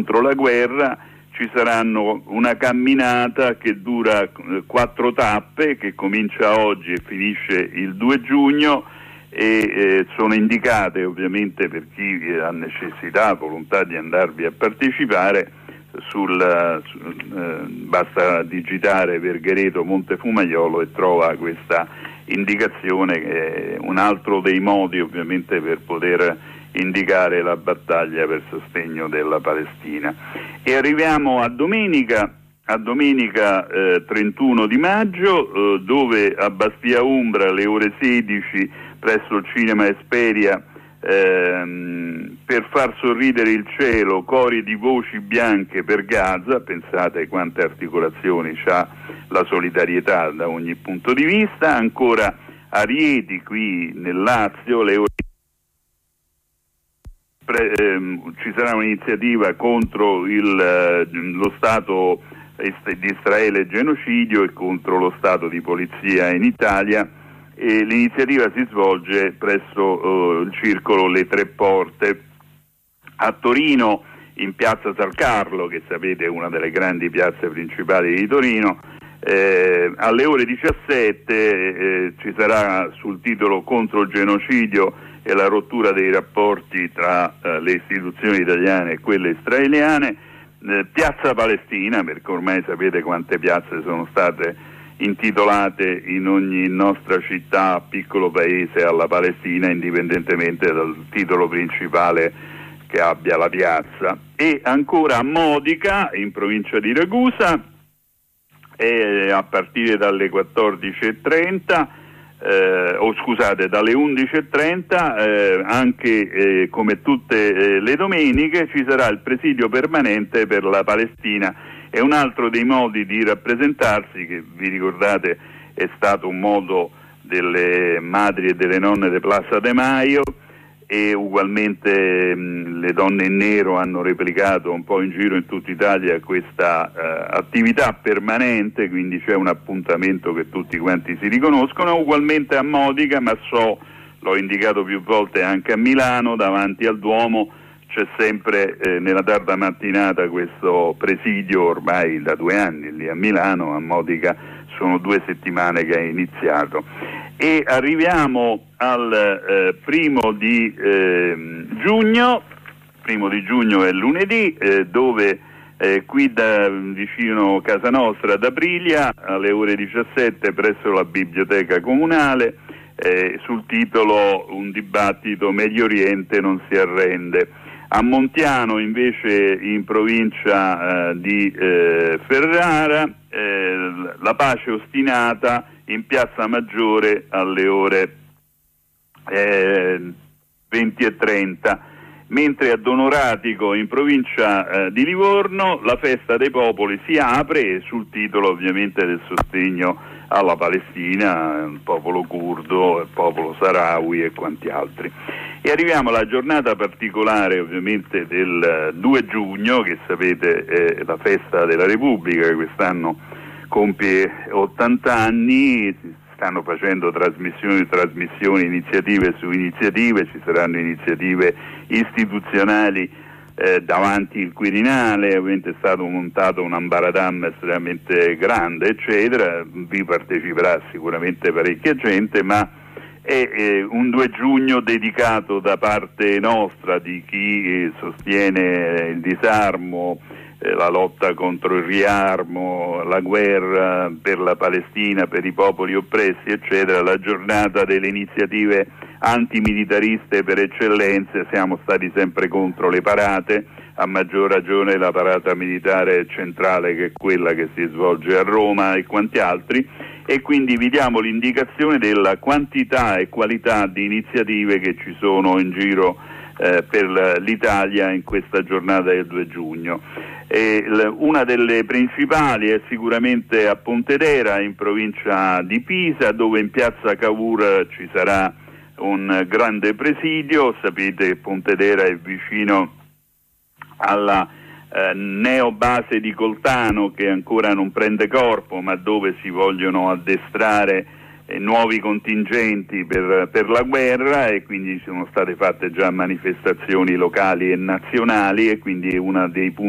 contro la guerra. Ci saranno una camminata che dura 4 tappe, che comincia oggi e finisce il 2 giugno e sono indicate ovviamente per chi ha necessità, volontà di andarvi a partecipare. Basta digitare Verghereto Montefumaiolo e trova questa indicazione, che è un altro dei modi ovviamente per poter indicare la battaglia per sostegno della Palestina. E arriviamo a domenica 31 di maggio, dove a Bastia Umbra alle ore 16 presso il Cinema Esperia, per far sorridere il cielo, cori di voci bianche per Gaza. Pensate quante articolazioni c'ha la solidarietà da ogni punto di vista. Ancora a Rieti, qui nel Lazio, le ore ci sarà un'iniziativa contro lo Stato di Israele genocidio e contro lo Stato di polizia in Italia, e l'iniziativa si svolge presso il circolo Le Tre Porte. A Torino, in piazza San Carlo, che sapete è una delle grandi piazze principali di Torino, alle ore 17 ci sarà sul titolo contro il genocidio e la rottura dei rapporti tra le istituzioni italiane e quelle israeliane, piazza Palestina, perché ormai sapete quante piazze sono state intitolate in ogni nostra città, piccolo paese, alla Palestina, indipendentemente dal titolo principale che abbia la piazza. E ancora a Modica, in provincia di Ragusa, a partire dalle 14:30, dalle 11:30, anche come tutte le domeniche ci sarà il presidio permanente per la Palestina. È un altro dei modi di rappresentarsi, che vi ricordate è stato un modo delle madri e delle nonne di Plaza de Mayo, e ugualmente le donne in nero hanno replicato un po' in giro in tutta Italia questa attività permanente, quindi c'è un appuntamento che tutti quanti si riconoscono. Ugualmente a Modica, ma l'ho indicato più volte anche a Milano, davanti al Duomo c'è sempre nella tarda mattinata questo presidio, ormai da 2 anni lì a Milano. A Modica sono 2 settimane che è iniziato. E arriviamo al 1° di giugno. 1° di giugno è lunedì, dove qui vicino casa nostra ad Aprilia, alle ore 17 presso la biblioteca comunale, sul titolo Un dibattito Medio Oriente non si arrende. A Montiano invece, in provincia di Ferrara, la pace ostinata in piazza Maggiore alle ore 20:30, mentre a Donoratico, in provincia di Livorno, la festa dei popoli si apre sul titolo ovviamente del sostegno alla Palestina, il popolo curdo, il popolo saharawi e quanti altri. E arriviamo alla giornata particolare ovviamente del 2 giugno, che sapete è la festa della Repubblica, che quest'anno compie 80 anni, si stanno facendo trasmissioni, iniziative su iniziative, ci saranno iniziative istituzionali davanti il Quirinale, ovviamente è stato montato un ambaradam estremamente grande, eccetera, vi parteciperà sicuramente parecchia gente, ma è un 2 giugno dedicato da parte nostra, di chi sostiene il disarmo, la lotta contro il riarmo, la guerra per la Palestina, per i popoli oppressi, eccetera, la giornata delle iniziative antimilitariste per eccellenza. Siamo stati sempre contro le parate, a maggior ragione la parata militare centrale, che è quella che si svolge a Roma e quanti altri, e quindi vi diamo l'indicazione della quantità e qualità di iniziative che ci sono in giro per l'Italia in questa giornata del 2 giugno. Una delle principali è sicuramente a Pontedera, in provincia di Pisa, dove in piazza Cavour ci sarà un grande presidio. Sapete che Pontedera è vicino alla neo base di Coltano, che ancora non prende corpo, ma dove si vogliono addestrare nuovi contingenti per la guerra, e quindi sono state fatte già manifestazioni locali e nazionali, e quindi è uno dei punti